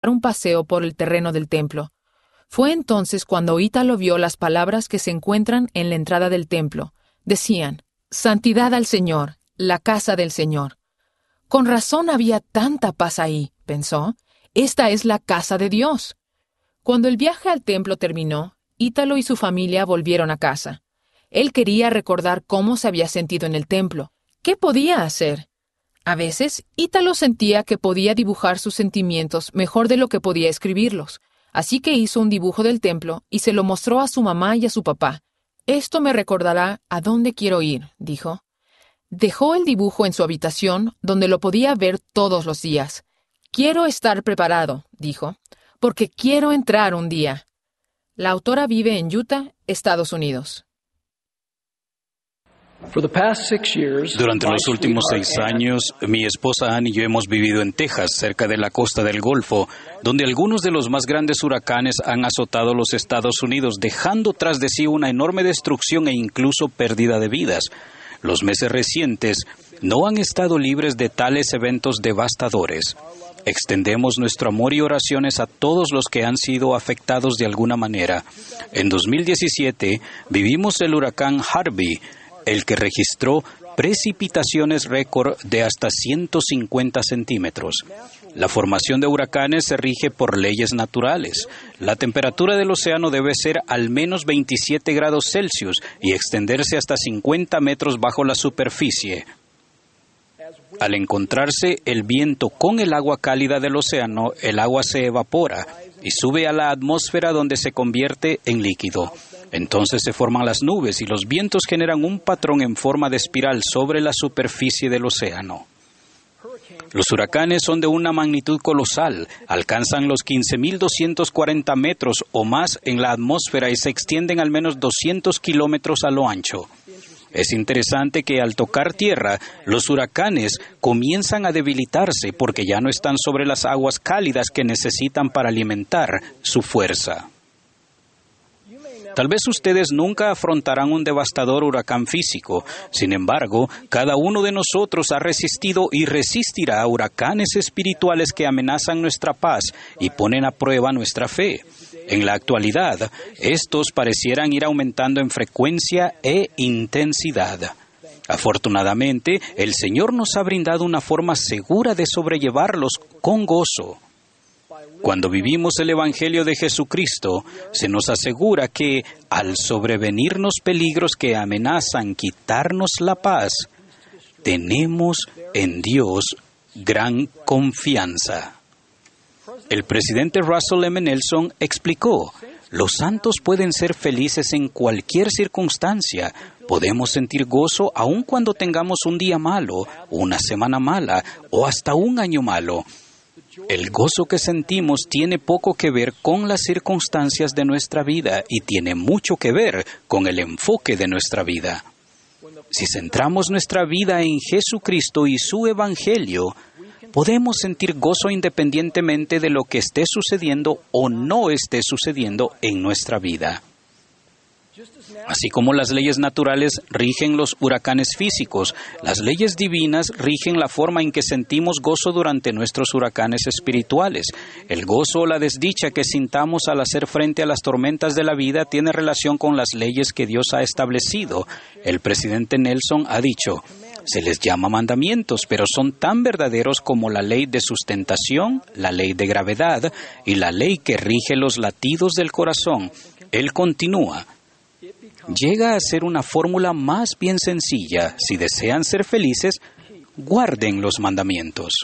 un paseo por el terreno del templo. Fue entonces cuando Ítalo vio las palabras que se encuentran en la entrada del templo. Decían: «Santidad al Señor, la casa del Señor». Con razón había tanta paz ahí, pensó. Esta es la casa de Dios. Cuando el viaje al templo terminó, Ítalo y su familia volvieron a casa. Él quería recordar cómo se había sentido en el templo. ¿Qué podía hacer? A veces, Ítalo sentía que podía dibujar sus sentimientos mejor de lo que podía escribirlos. Así que hizo un dibujo del templo y se lo mostró a su mamá y a su papá. «Esto me recordará a dónde quiero ir», dijo. Dejó el dibujo en su habitación, donde lo podía ver todos los días. «Quiero estar preparado», dijo, «porque quiero entrar un día». La autora vive en Utah, Estados Unidos. Durante los últimos 6 años, mi esposa Ann y yo hemos vivido en Texas, cerca de la costa del Golfo, donde algunos de los más grandes huracanes han azotado los Estados Unidos, dejando tras de sí una enorme destrucción e incluso pérdida de vidas. Los meses recientes no han estado libres de tales eventos devastadores. Extendemos nuestro amor y oraciones a todos los que han sido afectados de alguna manera. En 2017 vivimos el huracán Harvey, el que registró precipitaciones récord de hasta 150 centímetros. La formación de huracanes se rige por leyes naturales. La temperatura del océano debe ser al menos 27 grados Celsius y extenderse hasta 50 metros bajo la superficie. Al encontrarse el viento con el agua cálida del océano, el agua se evapora y sube a la atmósfera, donde se convierte en líquido. Entonces se forman las nubes y los vientos generan un patrón en forma de espiral sobre la superficie del océano. Los huracanes son de una magnitud colosal, alcanzan los 15.240 metros o más en la atmósfera y se extienden al menos 200 kilómetros a lo ancho. Es interesante que al tocar tierra, los huracanes comienzan a debilitarse porque ya no están sobre las aguas cálidas que necesitan para alimentar su fuerza. Tal vez ustedes nunca afrontarán un devastador huracán físico. Sin embargo, cada uno de nosotros ha resistido y resistirá a huracanes espirituales que amenazan nuestra paz y ponen a prueba nuestra fe. En la actualidad, estos parecieran ir aumentando en frecuencia e intensidad. Afortunadamente, el Señor nos ha brindado una forma segura de sobrellevarlos con gozo. Cuando vivimos el Evangelio de Jesucristo, se nos asegura que, al sobrevenirnos peligros que amenazan quitarnos la paz, tenemos en Dios gran confianza. El presidente Russell M. Nelson explicó: los santos pueden ser felices en cualquier circunstancia. Podemos sentir gozo aun cuando tengamos un día malo, una semana mala o hasta un año malo. El gozo que sentimos tiene poco que ver con las circunstancias de nuestra vida y tiene mucho que ver con el enfoque de nuestra vida. Si centramos nuestra vida en Jesucristo y su Evangelio, podemos sentir gozo independientemente de lo que esté sucediendo o no esté sucediendo en nuestra vida. Así como las leyes naturales rigen los huracanes físicos, las leyes divinas rigen la forma en que sentimos gozo durante nuestros huracanes espirituales. El gozo o la desdicha que sintamos al hacer frente a las tormentas de la vida tiene relación con las leyes que Dios ha establecido. El presidente Nelson ha dicho: se les llama mandamientos, pero son tan verdaderos como la ley de sustentación, la ley de gravedad y la ley que rige los latidos del corazón. Él continúa: llega a ser una fórmula más bien sencilla. Si desean ser felices, guarden los mandamientos.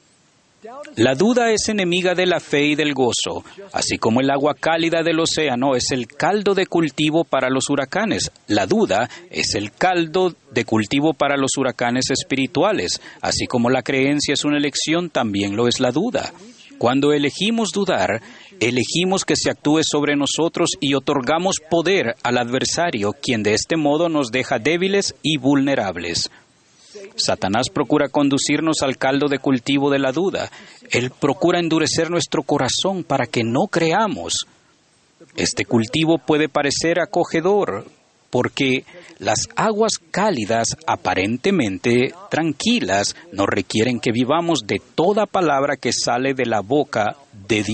La duda es enemiga de la fe y del gozo, así como el agua cálida del océano es el caldo de cultivo para los huracanes. La duda es el caldo de cultivo para los huracanes espirituales, así como la creencia es una elección, también lo es la duda. Cuando elegimos dudar, elegimos que se actúe sobre nosotros y otorgamos poder al adversario, quien de este modo nos deja débiles y vulnerables. Satanás procura conducirnos al caldo de cultivo de la duda. Él procura endurecer nuestro corazón para que no creamos. Este cultivo puede parecer acogedor, porque las aguas cálidas, aparentemente tranquilas, nos requieren que vivamos de toda palabra que sale de la boca de Dios.